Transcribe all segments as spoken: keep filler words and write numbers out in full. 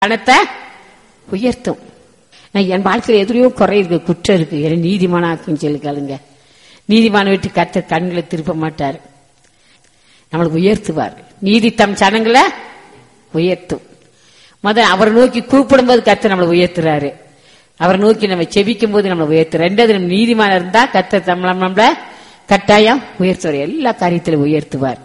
பணத்தை உயர்த்தும். என் வாழ்க்கையில் எதிரையோ குறை இருக்கு, குற்றம் இருக்கு, என்ன நீதிமான ஆக்குன்னு சொல்லி கேளுங்க. நீதிமான வீட்டு கர்த்தர் கண்களை திருப்ப மாட்டார், நம்மளுக்கு உயர்த்துவார். நீதி தம் சனங்களை உயர்த்தும். முதல்ல அவரை நோக்கி கூப்பிடும் போது கர்த்தர் நம்மளை உயர்த்துறாரு. அவரை நோக்கி நம்ம செபிக்கும் போது நம்மளை உயர்த்து. ரெண்டாவது நம்ம நீதிமான இருந்தா கர்த்தர் நம்மள நம்மள கட்டாயம் உயர்த்துவார், எல்லா காரியத்திலும் உயர்த்துவார்.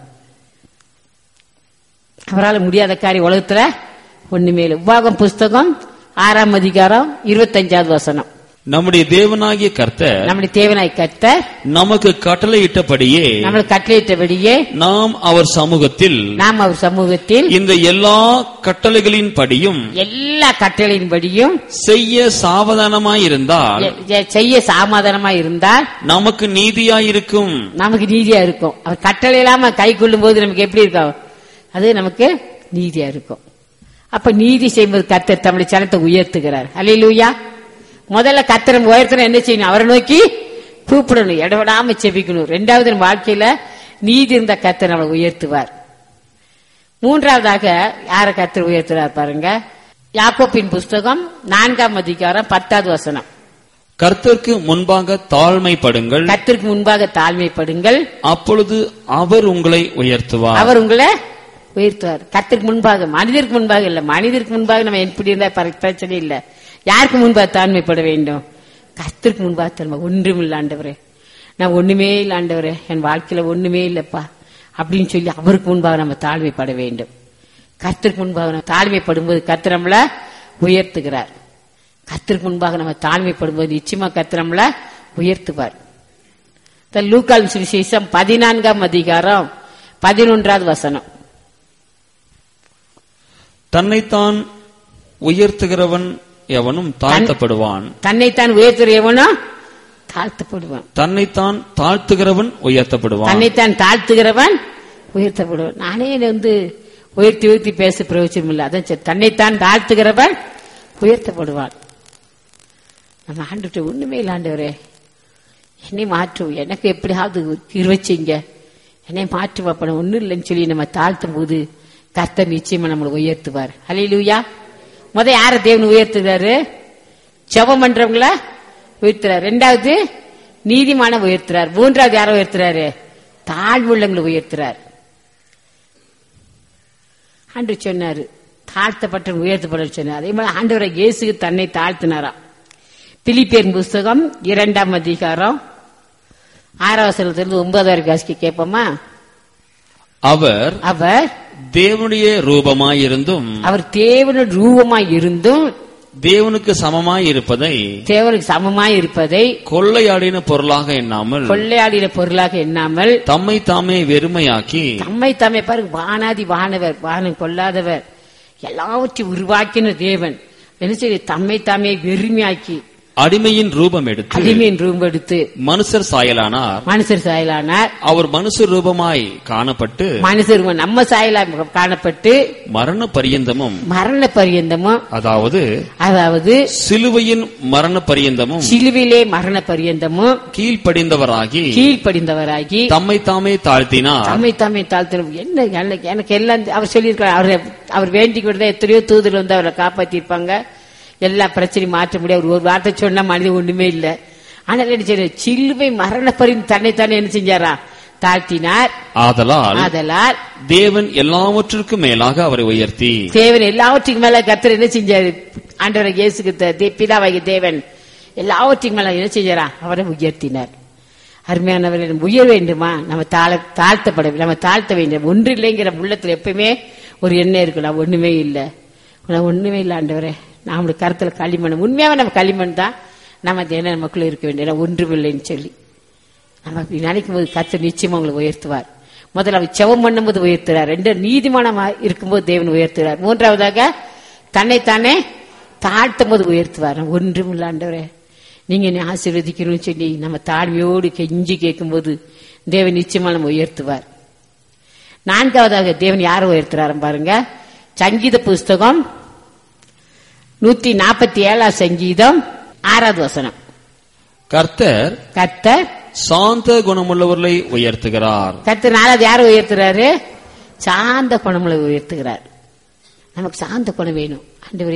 அவரால் முடியாத காரியம் உலகத்துல ஒண்ணுமே இல்லை. உபாகம் புஸ்தகம் ஆறாம் அதிகாரம் இருபத்தஞ்சாவது வசனம். நம்முடைய தேவனாகிய கர்த்தர் நம்முடைய தேவனாகிய கர்த்தர் நமக்கு கட்டளையிட்டபடியே நம்மளுக்கு கட்டளையிட்டபடியே நாம் அவர் சமூகத்தில் நாம் அவர் சமூகத்தில் இந்த எல்லா கட்டளைகளின் படியும் எல்லா கட்டளையின் படியும் செய்ய சாவதானமாயிருந்தால் செய்ய சமாதானமாய் இருந்தால் நமக்கு நீதியாயிருக்கும், நமக்கு நீதியா இருக்கும். அவர் கட்டளை இல்லாம கை கொள்ளும் போது நமக்கு எப்படி இருக்கும்? அது நமக்கு நீதியா இருக்கும். அப்ப நீதி செய்யும்போது கர்த்தர் நம்முடைய சனத்தை உயர்த்துகிறார். அல்லேலூயா. முதல்ல கர்த்தரை உயர்த்தணும், என்ன செய்யணும்? அவரை நோக்கி கூப்பிடணும், இடவிடாம செபிக்கணும். ரெண்டாவது வாழ்க்கையில நீதி இருந்த கர்த்தர் நம்மளை உயர்த்துவார். மூன்றாவதாக யார கர்த்தர் உயர்த்துறார் பாருங்க. யாக்கோபின் புஸ்தகம் நான்காம் அதிகாரம் பத்தாவது வசனம். கர்த்தருக்கு முன்பாக தாழ்மைப்படுங்கள், கர்த்தருக்கு முன்பாக தாழ்மைப்படுங்கள், அப்பொழுது அவர் உங்களை உயர்த்துவார். அவர் உங்களை உயர்த்துவார். கர்த்தருக்கு முன்பாக, மனிதருக்கு முன்பாக இல்ல. மனிதருக்கு முன்பாக நம்ம எப்படி இருந்தா பிரச்சனை இல்ல. யாருக்கு முன்பாக தாழ்மைப்பட வேண்டும்? கர்த்தருக்கு முன்பாக தாழ்மை. ஒன்றும் இல்ல ஆண்டவரே, நான் ஒண்ணுமே இல்ல ஆண்டவரே, என் வாழ்க்கையில ஒண்ணுமே இல்லப்பா அப்படின்னு சொல்லி அவருக்கு முன்பாக நம்ம தாழ்மைப்பட வேண்டும். கர்த்தருக்கு முன்பாக நம்ம தாழ்மைப்படும் போது கர்த்தர் நம்மள உயர்த்துகிறார். கர்த்தருக்கு முன்பாக நம்ம தாழ்மைப்படும் போது நிச்சயமா கர்த்தர் நம்மள உயர்த்துவார். லூக்கால் சுவிசேஷம் பதினான்காம் அதிகாரம் பதினொன்றாவது வசனம். தன்னைத்தான் உயர்த்துகிறவன் எவனும் தாழ்த்தப்படுவான், தன்னைத்தான் உயர்த்துகிற எவனோ தாழ்த்தப்படுவான். தன்னைத்தான் தாழ்த்துகிறவன் உயர்த்தப்படுவான், தன்னைத்தான் தாழ்த்துகிறவன் உயர்த்தப்படுவான். நானே வந்து உயர்த்தி உயர்த்தி பேச பிரயோஜனம் இல்லை. அதான் தன்னைத்தான் தாழ்த்துகிறவன் உயர்த்தப்படுவான். நம்ம ஆண்டுகிட்ட ஒண்ணுமே இல்லை ஆண்டவரே, என்னை மாற்றும், எனக்கு எப்படியாவது இருவச்சிங்க, என்னை மாற்று வைப்பன ஒன்னும் இல்லைன்னு சொல்லி நம்ம தாழ்த்தும் போது கர்த்தர் நிச்சயமா நம்மளை உயர்த்துவார். அல்லேலூயா. முத யார தேவன் உயர்த்துறாரு? ஜெபம் பண்றவங்கள உயர்த்துறாரு. ரெண்டாவது நீதிமான உயர்த்துறாரு. மூன்றாவது யார உயர்த்துறாரு? தாழ்வுள்ளவங்களை உயர்த்துறாரு. ஆண்டவர் சொன்னாரு தாழ்த்தப்பட்ட உயர்த்தப்பட சொன்னார். அதே மாதிரி ஆண்டவரை இயேசு தன்னை தாழ்த்தினாராம். பிலிப்பியர் புஸ்தகம் இரண்டாம் அதிகாரம் ஆறாம் வசனத்திலிருந்து ஒன்பது வரைக்கும் வாசிக்க கேட்போமா? அவர் அவர் தேவனுடைய ரூபமாயிருந்தும் அவர் தேவனுடைய ரூபமாய் இருந்தும் தேவனுக்கு சமமாய் இருப்பதை தேவனுக்கு சமமாய் இருப்பதை கொள்ளையாடின பொருளாக எண்ணாமல் கொள்ளையாடின பொருளாக எண்ணாமல் தம்மை தாமே வெறுமையாக்கி தம்மை தாமே பாருங்க, வானாதி வானவர், வானம் கொள்ளாதவர், எல்லாவற்றையும் உருவாக்கின தேவன் என்ன செய்ய தம்மை தாமே வெறுமையாக்கி அடிமையின் ரூபம் எடுத்து அடிமையின் ரூபம் எடுத்து மனுஷர் சாயலானார். மனுஷர் சாயலானார். அவர் மனுஷர் ரூபமாய் காணப்பட்டு மனுஷர் நம்ம சாயலா காணப்பட்டு மரண பரியந்தமும் மரண பரியந்தமும் அதாவது அதாவது சிலுவையின் மரண பரியந்தமும் சிலுவிலே மரண பரியந்தமும் கீழ்ப்படிந்தவராகி கீழ்ப்படிந்தவராகி தம்மை தாமே தாழ்த்தினார். தம்மை தாமே தாழ்த்தின என்ன எனக்கு எல்லாம் அவர் சொல்லியிருக்கார். அவர் அவர் வேண்டிக் விடுதா எத்தனையோ தூதர் வந்து அவரை காப்பாத்திருப்பாங்க, எல்லா பிரச்சனையும் மாற்ற முடியாது. ஒரு வார்த்தை சொன்னா மனிதன் ஒண்ணுமே இல்லை. ஆனால் என்ன செய்ய சிலுவை மரண பரிந்து தன்னைத்தானே என்ன செஞ்சாரா? தாழ்த்தினார். ஆதலால் ஆதலால் தேவன் எல்லாவற்றிற்கும் மேலாக அவரை உயர்த்தி தேவன் எல்லாவற்றுக்கும் மேல கர்த்தர் என்ன செஞ்சாரு? ஆண்டவரை இயேசுக்கு பிதாவாகிய தேவன் எல்லாவற்றுக்கும் மேல என்ன செஞ்சாரா? அவரை உயர்த்தினார். அருமையானவர்கள், உயர வேண்டுமா? நம்ம தாழ தாழ்த்தப்பட நம்ம தாழ்த்த வேண்டும். ஒன்று இல்லைங்கிற உள்ளத்துல எப்பவுமே ஒரு எண்ணம் இருக்கு, நான் ஒண்ணுமே இல்லை, நான் ஒண்ணுமே இல்லை ஆண்டவரே, நம்மளுக்கு கருத்துல களிமண். உண்மையாவே நம்ம களிமண் தான், நம்ம தினம் நமக்குள்ள இருக்க வேண்டிய ஒன்றுமில்லைன்னு சொல்லி நம்ம நினைக்கும் போது கர்த்தர் நிச்சயமா உங்களை உயர்த்துவார். முதல்ல அவர் செவம் பண்ணும் போது உயர்த்துறார். ரெண்டு நீதிமானமா இருக்கும்போது தேவன் உயர்த்துறார். மூன்றாவதாக தன்னைத்தானே தாழ்த்தும் போது உயர்த்துவார். ஒன்றும் இல்ல ஆண்டவரே, நீங்க என்னை ஆசீர்வதிக்கணும்னு சொல்லி நம்ம தாழ்மையோடு கெஞ்சி கேட்கும் போது தேவன் நிச்சயமா நம்ம உயர்த்துவார். நான்காவதாக தேவன் யாரை உயர்த்துறாரு பாருங்க. சங்கீத புஸ்தகம் நூத்தி நாற்பத்தி ஏழாம் சங்கீதம் ஆறாவது வசனம். கர்த்தர் கர்த்தர் சாந்த குணமுள்ளவர்களை உயர்த்துகிறார். கர்த்தர் நாலாவது யாரை உயர்த்துறாரு? சாந்த குணமுள்ள உயர்த்துகிறார். நமக்கு சாந்த குணம் வேணும். ஆண்டவரே